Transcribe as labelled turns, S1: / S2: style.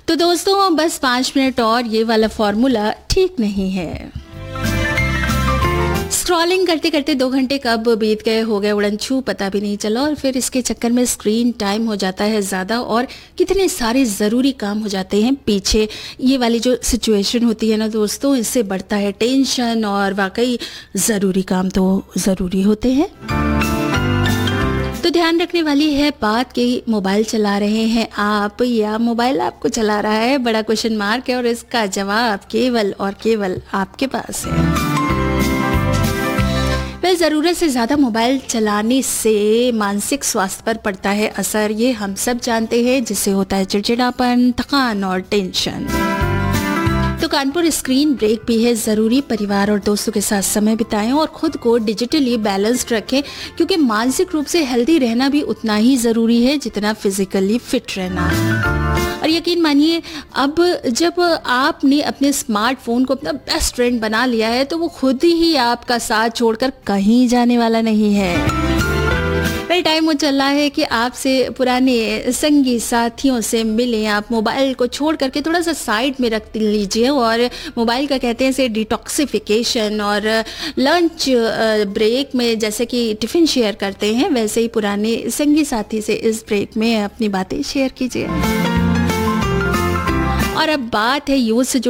S1: तो दोस्तों बस 5 मिनट और ये वाला फॉर्मूला ठीक नहीं है। स्क्रॉलिंग करते करते 2 घंटे कब बीत गए, हो गए उड़न छू, पता भी नहीं चला। और फिर इसके चक्कर में स्क्रीन टाइम हो जाता है ज़्यादा और कितने सारे ज़रूरी काम हो जाते हैं पीछे। ये वाली जो सिचुएशन होती है ना दोस्तों, इससे बढ़ता है टेंशन और वाकई ज़रूरी काम तो ज़रूरी होते हैं। तो ध्यान रखने वाली है बात कि मोबाइल चला रहे हैं आप या मोबाइल आपको चला रहा है, बड़ा क्वेश्चन मार्क है और इसका जवाब केवल और केवल आपके पास है। वह ज़रूरत से ज़्यादा मोबाइल चलाने से मानसिक स्वास्थ्य पर पड़ता है असर, ये हम सब जानते हैं, जिससे होता है चिड़चिड़ापन, थकान और टेंशन। तो कानपुर स्क्रीन ब्रेक भी है ज़रूरी। परिवार और दोस्तों के साथ समय बिताएं और खुद को डिजिटली बैलेंस्ड रखें, क्योंकि मानसिक रूप से हेल्दी रहना भी उतना ही ज़रूरी है जितना फिजिकली फिट रहना। और यकीन मानिए, अब जब आपने अपने स्मार्टफोन को अपना बेस्ट फ्रेंड बना लिया है तो वो खुद ही आपका साथ छोड़कर कहीं जाने वाला नहीं है। वेल, टाइम वो चल रहा है कि आपसे पुराने संगी साथियों से मिलें। आप मोबाइल को छोड़ करके थोड़ा सा साइड में रख लीजिए और मोबाइल का कहते हैं से डिटॉक्सिफिकेशन। और लंच ब्रेक में जैसे कि टिफ़िन शेयर करते हैं, वैसे ही पुराने संगी साथी से इस ब्रेक में अपनी बातें शेयर कीजिए। और अब बात है यूथ से